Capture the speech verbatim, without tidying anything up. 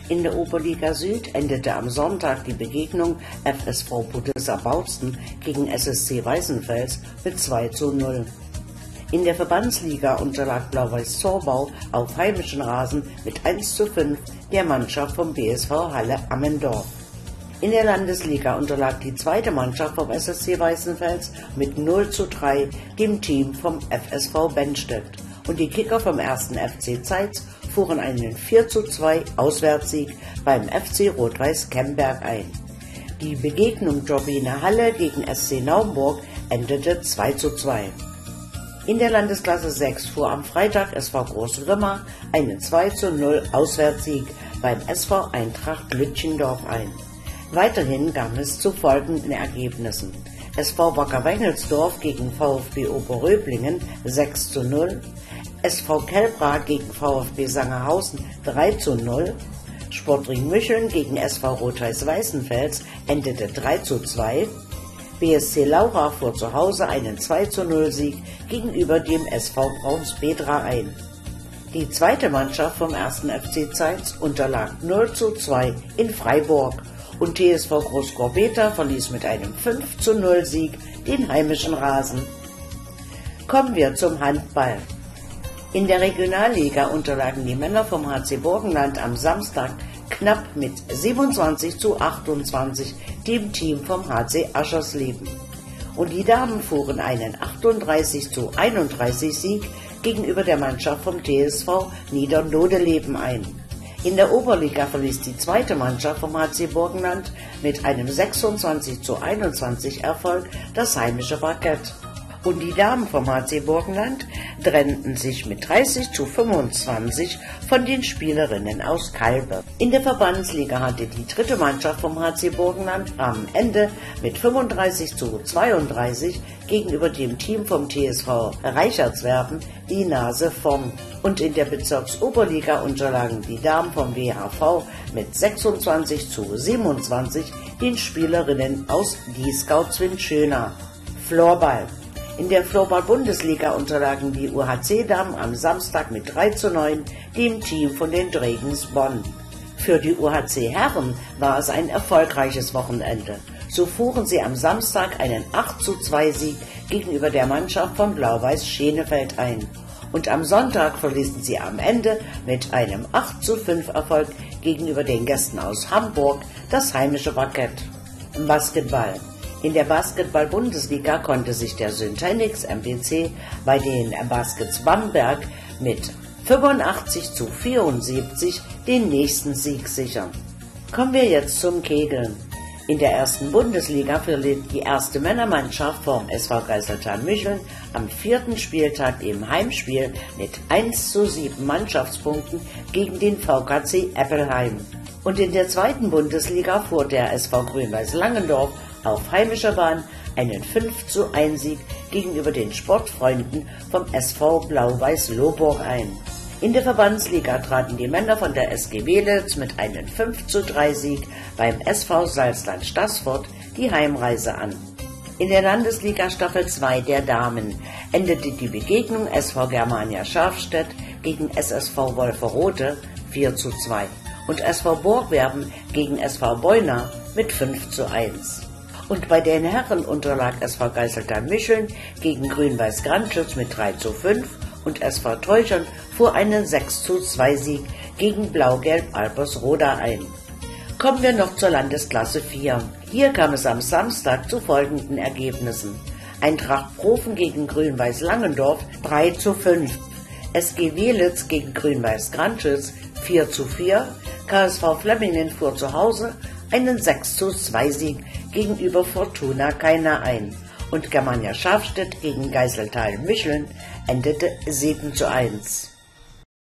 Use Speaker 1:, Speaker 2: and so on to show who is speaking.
Speaker 1: In der Oberliga Süd endete am Sonntag die Begegnung F S V Budesser-Bautzen gegen S S C Weißenfels mit zwei zu null. In der Verbandsliga unterlag Blau-Weiß Zorbau auf heimischen Rasen mit eins zu fünf der Mannschaft vom B S V Halle Ammendorf. In der Landesliga unterlag die zweite Mannschaft vom S S C Weißenfels mit null zu drei dem Team vom F S V Bennstedt und die Kicker vom ersten F C Zeitz fuhren einen vier zu zwei Auswärtssieg beim F C Rot-Weiß Kemberg ein. Die Begegnung Turbine Halle gegen S C Naumburg endete zwei zu zwei. In der Landesklasse sechs fuhr am Freitag S V Großgrimma einen zwei zu null Auswärtssieg beim S V Eintracht Lütchendorf ein. Weiterhin kam es zu folgenden Ergebnissen: S V Wacker Wengelsdorf gegen VfB Oberröblingen sechs zu null, S V Kelbrad gegen VfB Sangerhausen drei zu null, Sportring Mücheln gegen S V Rot-Weiß Weißenfels endete drei zu zwei, B S C Laura fuhr zu Hause einen zwei zu null Sieg gegenüber dem S V Braunsbedra ein. Die zweite Mannschaft vom ersten F C Zeitz unterlag null zu zwei in Freiburg und T S V Großgorbeta verließ mit einem fünf zu null Sieg den heimischen Rasen. Kommen wir zum Handball. In der Regionalliga unterlagen die Männer vom H C Burgenland am Samstag knapp mit siebenundzwanzig zu achtundzwanzig dem Team vom H C Aschersleben. Und die Damen fuhren einen achtunddreißig zu einunddreißig Sieg gegenüber der Mannschaft vom T S V Niedernodeleben ein. In der Oberliga verließ die zweite Mannschaft vom H C Burgenland mit einem sechsundzwanzig zu einundzwanzig Erfolg das heimische Parkett. Und die Damen vom H C Burgenland trennten sich mit dreißig zu fünfundzwanzig von den Spielerinnen aus Kalbe. In der Verbandsliga hatte die dritte Mannschaft vom H C Burgenland am Ende mit fünfunddreißig zu zweiunddreißig gegenüber dem Team vom T S V Reichertswerden die Nase vorn. Und in der Bezirksoberliga unterlagen die Damen vom W H V mit sechsundzwanzig zu siebenundzwanzig den Spielerinnen aus Dieskau-Zwinschöna. Floorball. In der Floorball-Bundesliga unterlagen die U H C-Damen am Samstag mit drei zu neun dem Team von den Dragons Bonn. Für die U H C-Herren war es ein erfolgreiches Wochenende. So fuhren sie am Samstag einen acht zu zwei Sieg gegenüber der Mannschaft von Blau-Weiß Schenefeld ein. Und am Sonntag verließen sie am Ende mit einem acht zu fünf Erfolg gegenüber den Gästen aus Hamburg das heimische Parkett. Basketball. In der Basketball-Bundesliga konnte sich der Syntenix M B C bei den Baskets Bamberg mit fünfundachtzig zu vierundsiebzig den nächsten Sieg sichern. Kommen wir jetzt zum Kegeln. In der ersten Bundesliga verliert die erste Männermannschaft vom S V Geiseltal-Mücheln am vierten Spieltag im Heimspiel mit eins zu sieben Mannschaftspunkten gegen den V K C Eppelheim. Und in der zweiten Bundesliga fuhr der S V Grün-Weiß Langendorf auf heimischer Bahn einen fünf zu eins Sieg gegenüber den Sportfreunden vom S V Blau-Weiß Lohburg ein. In der Verbandsliga traten die Männer von der S G Welitz mit einem fünf zu drei Sieg beim S V Salzland Staßfurt die Heimreise an. In der Landesliga Staffel zwei der Damen endete die Begegnung S V Germania Schafstedt gegen S S V Wolferode vier zu zwei und S V Borgwerben gegen S V Beuna mit fünf zu eins. Und bei den Herren unterlag S V Geiseltal-Mücheln gegen Grün-Weiß Grandschütz mit drei zu fünf und S V Teuchern fuhr einen sechs zu zwei Sieg gegen Blau-Gelb Alpersroda ein. Kommen wir noch zur Landesklasse vier. Hier kam es am Samstag zu folgenden Ergebnissen: Eintracht Profen gegen Grün-Weiß Langendorf drei zu fünf, S G Welitz gegen Grün-Weiß Grandschütz vier zu vier, K S V Flemmingen fuhr zu Hause einen sechs zu zwei Sieg gegenüber Fortuna Kaina ein und Germania Schafstedt gegen Geiseltal-Mücheln endete sieben zu eins.